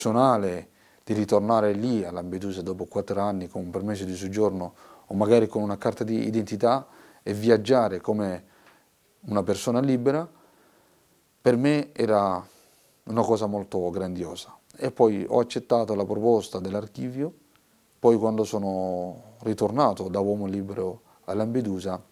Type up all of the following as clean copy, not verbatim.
personale di ritornare lì a Lampedusa dopo 4 anni con un permesso di soggiorno o magari con una carta di identità e viaggiare come una persona libera, per me era una cosa molto grandiosa. E poi ho accettato la proposta dell'archivio, poi quando sono ritornato da uomo libero a Lampedusa,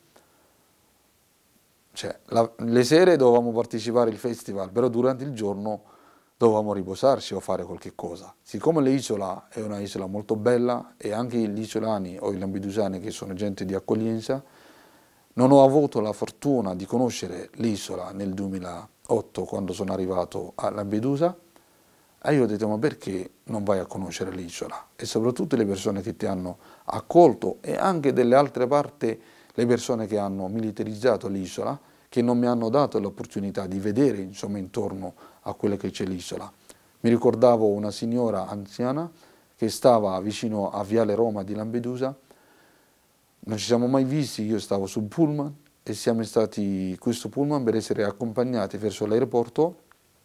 cioè, le sere dovevamo partecipare al festival, però durante il giorno dovevamo riposarci o fare qualche cosa. Siccome l'isola è una isola molto bella e anche gli isolani o i lampedusani che sono gente di accoglienza, non ho avuto la fortuna di conoscere l'isola nel 2008 quando sono arrivato a Lampedusa e io ho detto ma perché non vai a conoscere l'isola? E soprattutto le persone che ti hanno accolto e anche delle altre parti le persone che hanno militarizzato l'isola, che non mi hanno dato l'opportunità di vedere insomma intorno a quello che c'è l'isola. Mi ricordavo una signora anziana che stava vicino a Viale Roma di Lampedusa, non ci siamo mai visti, io stavo sul pullman e siamo stati questo pullman per essere accompagnati verso l'aeroporto.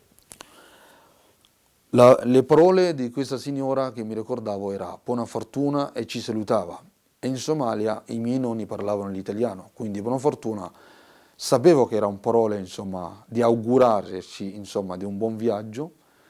Le parole di questa signora che mi ricordavo era buona fortuna e ci salutava. E in Somalia i miei nonni parlavano l'italiano, quindi buona fortuna sapevo che erano parole insomma di augurarci insomma di un buon viaggio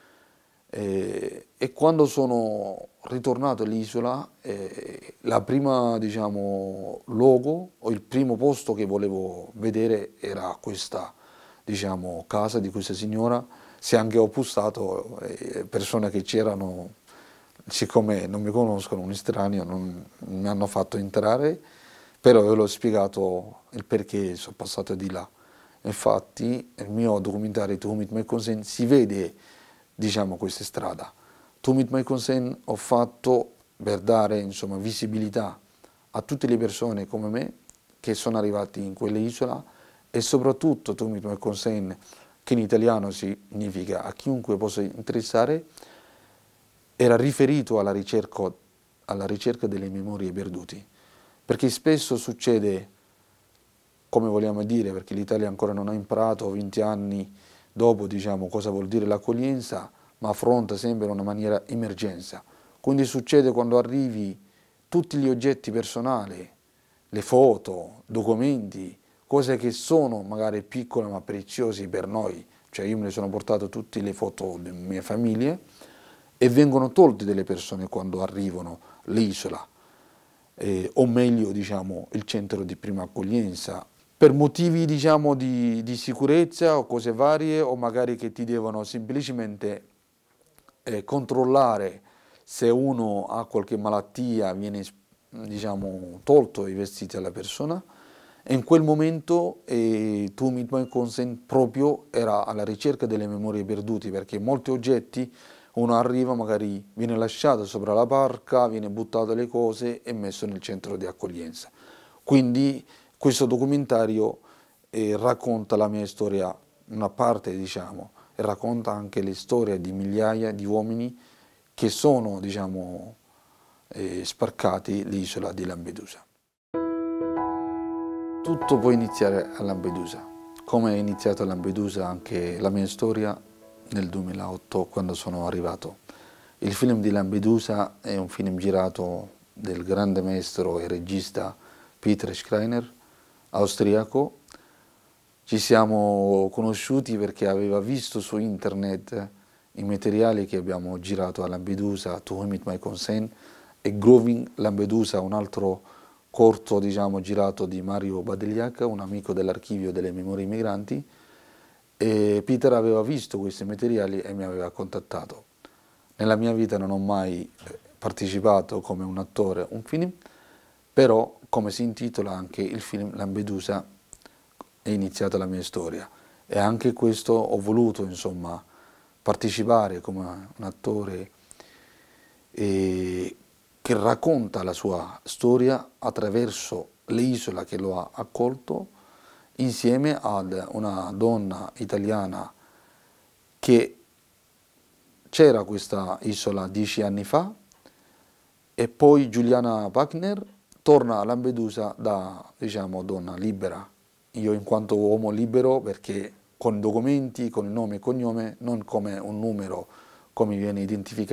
e quando sono ritornato all'isola la prima diciamo luogo o il primo posto che volevo vedere era questa diciamo casa di questa signora, se anche ho bussato persone che c'erano siccome non mi conoscono un estraneo non mi hanno fatto entrare, però io l'ho spiegato il perché sono passato di là. Infatti nel mio documentario To Whom It May Concern si vede diciamo questa strada. To Whom It May Concern ho fatto per dare insomma visibilità a tutte le persone come me che sono arrivati in quell'isola e soprattutto To Whom It May Concern, che in italiano significa a chiunque possa interessare, era riferito alla ricerca delle memorie perdute, perché spesso succede, come vogliamo dire, perché l'Italia ancora non ha imparato 20 anni dopo, diciamo, cosa vuol dire l'accoglienza, ma affronta sempre in una maniera emergenza. Quindi succede quando arrivi tutti gli oggetti personali, le foto, documenti, cose che sono magari piccole ma preziose per noi, cioè io me ne sono portato tutte le foto delle mie famiglie e vengono tolte delle persone quando arrivano l'isola, o meglio diciamo il centro di prima accoglienza, per motivi diciamo di sicurezza o cose varie o magari che ti devono semplicemente controllare se uno ha qualche malattia, viene diciamo tolto i vestiti alla persona e in quel momento To Meet My Consent proprio era alla ricerca delle memorie perdute perché molti oggetti uno arriva, magari viene lasciato sopra la barca, viene buttato le cose e messo nel centro di accoglienza. Quindi questo documentario racconta la mia storia, una parte diciamo, e racconta anche le storie di migliaia di uomini che sono diciamo, sparcati l'isola di Lampedusa. Tutto può iniziare a Lampedusa, come è iniziato a Lampedusa anche la mia storia nel 2008 quando sono arrivato. Il film di Lampedusa è un film girato del grande maestro e regista Peter Schreiner, austriaco. Ci siamo conosciuti perché aveva visto su internet i materiali che abbiamo girato a Lampedusa, To Whom It May Concern, e Growing Lampedusa, un altro corto diciamo, girato di Mario Badegliac, un amico dell'archivio delle memorie migranti, e Peter aveva visto questi materiali e mi aveva contattato. Nella mia vita non ho mai partecipato come un attore a un film, però come si intitola anche il film Lampedusa è iniziata la mia storia e anche questo ho voluto insomma partecipare come un attore che racconta la sua storia attraverso l'isola che lo ha accolto insieme ad una donna italiana che c'era questa isola 10 anni fa e poi Giuliana Wagner torna a Lampedusa da, diciamo, donna libera. Io in quanto uomo libero perché con documenti, con il nome e cognome, non come un numero come viene identificato